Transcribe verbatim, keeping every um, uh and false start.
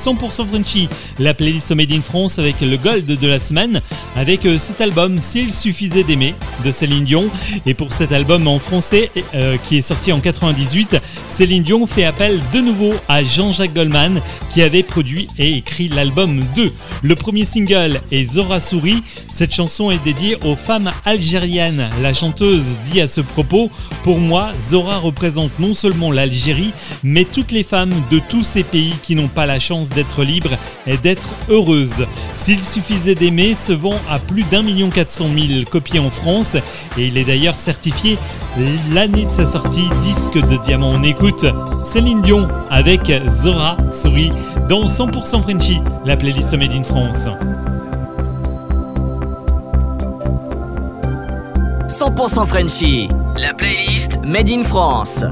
cent pour cent Frenchy, la playlist Made in France avec le Gold de la semaine, avec euh, cet album S'il suffisait d'aimer de Céline Dion. Et pour cet album en français euh, qui est sorti en quatre-vingt-dix-huit, Céline Dion fait appel de nouveau à Jean-Jacques Goldman qui avait produit et écrit l'album deux. Le premier single est Zora Souris. Cette chanson est dédiée aux femmes algériennes. La chanteuse dit à ce propos: pour moi, Zora représente non seulement l'Algérie, mais toutes les femmes de tous ces pays qui n'ont pas la chance d'être libres et d'être heureuses. S'il suffisait d'aimer se vend à plus d'un million quatre cent mille copies en France et il est d'ailleurs certifié l'année de sa sortie disque de diamant. On écoute Céline Dion avec Zora Souris dans cent pour cent Frenchy, la playlist Made in France. cent pour cent Frenchy, la playlist Made in France.